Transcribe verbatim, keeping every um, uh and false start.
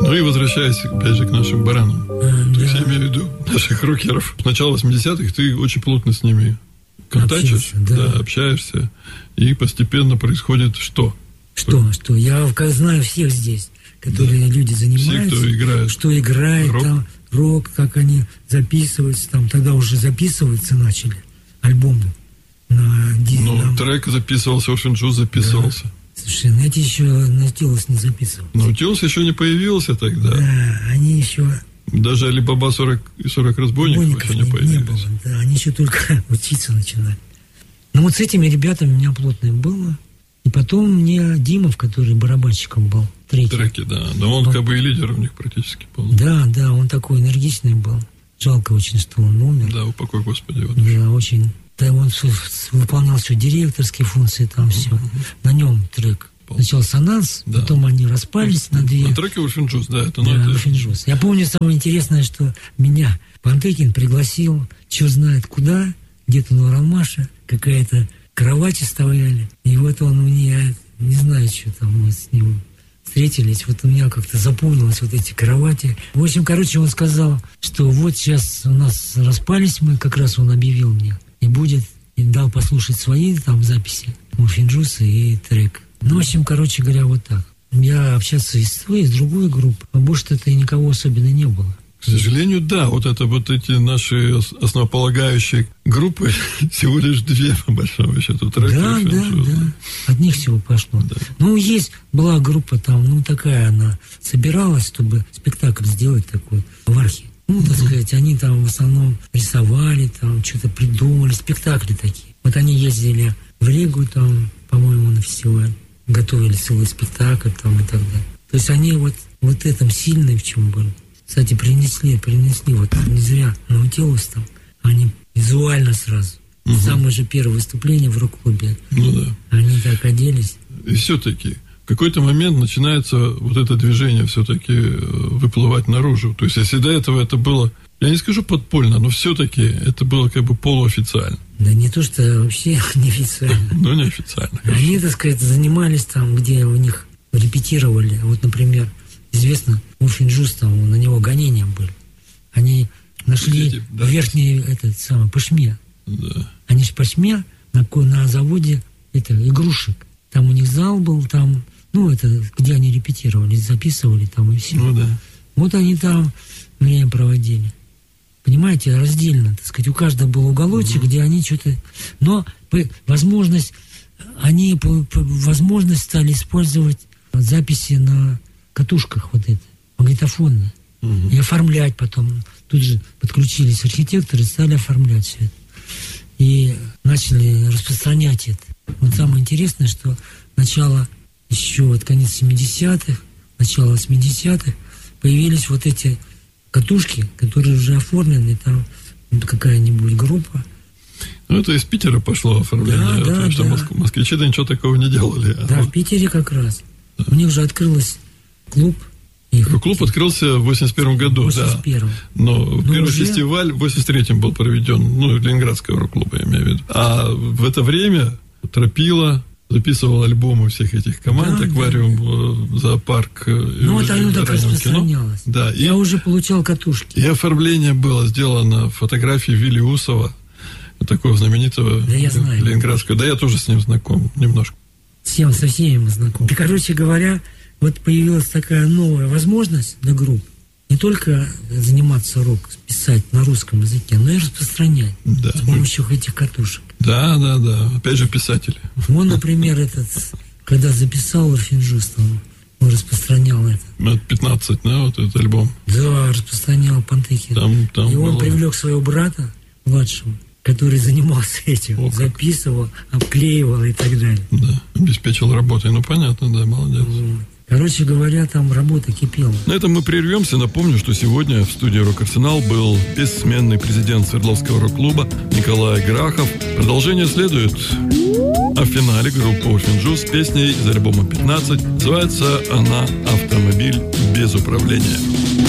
Ну и возвращаясь, опять же, к нашим баранам. А, То есть, да. я имею в виду наших рокеров. С начала восьмидесятых ты очень плотно с ними контачишь, да. Да, общаешься. И постепенно происходит что? Что, что? Я знаю всех здесь, которые да. люди занимаются. Все, кто играет. Что играет рок. Там, рок, как они записываются. Там тогда уже записываться начали альбомы. На, ну, на... трек записывался, Orphan Juice записывался. Да. Слушай, на эти еще Наутилус не записывался. Наутилус еще не появился тогда. Да, они еще... Даже Алибаба сорок и сорок разбойников, разбойников еще не появились. Не было, да, они еще только учиться начинали. Ну вот с этими ребятами у меня плотное было. И потом мне Димов, который барабанщиком был, третий. Треки, да. Да он он как бы и лидер у них практически был. Да, да, он такой энергичный был. Жалко очень, что он умер. Да, упокой Господи. Вот да, уже. очень... Да, он выполнял все директорские функции, там uh-huh. все. На нем трек. Сначала Сонанс, да. потом они распались uh-huh. на две. На треке Orphan Juice, да. Это, да, ну, Orphan Juice. Я помню самое интересное, что меня Пантекин пригласил, черт знает куда, где-то на Уралмаше, какая-то кровати стояли. И вот он мне, не знаю, что там мы с ним встретились, вот у меня как-то запомнилось вот эти кровати. В общем, короче, он сказал, что вот сейчас у нас распались мы, как раз он объявил мне. И будет, и дал послушать свои там записи, Orphan Juice и трек. Ну, в общем, короче говоря, вот так. Я общаться и с той, и с другой группой, а больше-то и никого особенно не было. К сожалению, да, вот это вот эти наши основополагающие группы, всего лишь две, по большому счету, треки. Да, да, да, от них всего пошло. Да. Ну, есть, была группа там, ну, такая она, собиралась, чтобы спектакль сделать такой в Архе. Ну, так сказать, они там в основном рисовали, там что-то придумали, спектакли такие. Вот они ездили в Ригу, там, по-моему, на фестиваль, готовили целый спектакль там и так далее. То есть они вот, вот этом сильные в чем были. Кстати, принесли, принесли, вот не зря Наутилус там, они визуально сразу. Угу. Самое же первое выступление в рок-клубе. Ну да. Они так оделись. И все-таки в какой-то момент начинается вот это движение все-таки выплывать наружу. То есть, если до этого это было, я не скажу подпольно, но все-таки это было как бы полуофициально. Да не то, что вообще неофициально. Ну, неофициально. Они, так сказать, занимались там, где у них репетировали. Вот, например, известно, Orphan Juice, там на него гонения были. Они нашли Эти, да, верхний этот самый Пашме. Да. Они же Пашме на, на заводе это, игрушек. Там у них зал был, там, ну, это где они репетировали, записывали там и все. Ну, да. Вот они там время проводили. Понимаете, раздельно, так сказать, у каждого был уголочек, угу. где они что-то... Но возможность, они по, по, возможность стали использовать записи на катушках вот это, магнитофонные. Угу. И оформлять потом. Тут же подключились архитекторы, стали оформлять все это. И начали распространять это. Вот самое интересное, что начало еще вот конец семидесятых, начало восьмидесятых появились вот эти катушки, которые уже оформлены, там какая-нибудь группа. Ну, это из Питера пошло оформление, да, да, что да. москвичи-то ничего такого не делали. Да, а в Питере как раз. Да. У них же открылся клуб. Их клуб открылся в восемьдесят первом году, восемьдесят первом. Да. Но, Но первый уже... фестиваль в восемьдесят третьем был проведен, ну, Ленинградского рок-клуба, я имею в виду. А в это время Тропила записывал альбомы всех этих команд, да, «Аквариум», да. «Зоопарк». Ну, вот оно так распространялось. Да, я и, уже получал катушки. И оформление было сделано фотографии Вилли Усова, такого знаменитого да, я знаю, ленинградского. Да, я тоже с ним знаком немножко. Всем, со всеми мы знакомы. И, короче говоря, вот появилась такая новая возможность для групп не только заниматься рок, писать на русском языке, но и распространять да. с помощью этих катушек. Да, да, да. Опять же, писатели. Он, например, этот, когда записал Orphan Juice, он распространял это. пятнадцать, да, вот этот альбом? Да, распространял Пантекин. Там, там и он было... привлек своего брата младшего, который занимался этим, О, записывал, обклеивал и так далее. Да, обеспечил работой. Ну, понятно, да, молодец. Вот. Короче говоря, там работа кипела. На этом мы прервемся. Напомню, что сегодня в студии «Рок-Арсенал» был бессменный президент Свердловского рок-клуба Николай Грахов. Продолжение следует. А в финале группа Orphan Juice с песней из альбома пятнадцать. Называется она «Автомобиль без управления».